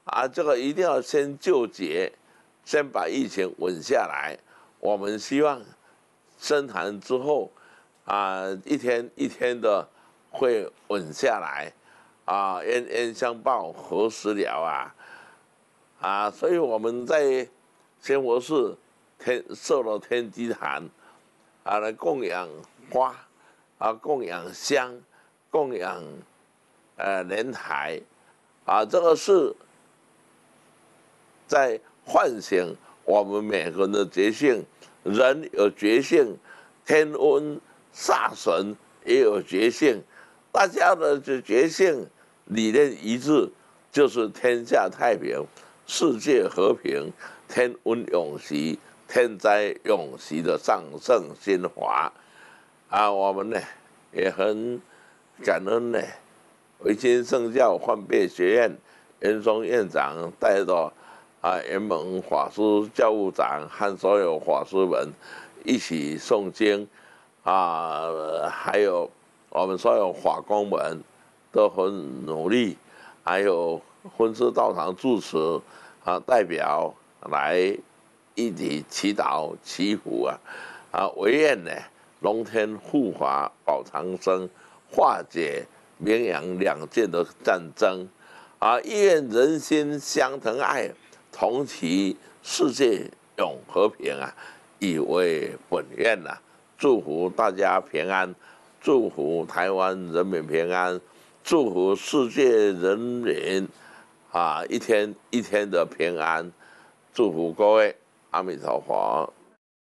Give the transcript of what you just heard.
这个一定要先救劫，先把疫情稳下来。我们希望生产之后一天一天的会稳下来冤冤相报何时了所以我们在仙佛寺设了天机坛来供养花供养香，供养莲台这个是在唤醒我们每个人的觉性。人有觉性，天翁煞神也有觉性，大家的觉性理念一致，就是天下太平，世界和平，天温永息，天灾永息的上圣心华我们呢也很感恩呢，维新圣教换备学院袁松院长带着圆蒙法师教务长和所有法师们一起诵经还有我们所有法工们都很努力，还有婚师道场住持代表来一起祈祷祈福唯愿呢龙天护法保长生，化解绵阳两界的战争意愿人心相疼爱，同祈世界永和平以为本愿祝福大家平安，祝福台湾人民平安，祝福世界人民一天一天的平安，祝福各位，阿弥陀佛。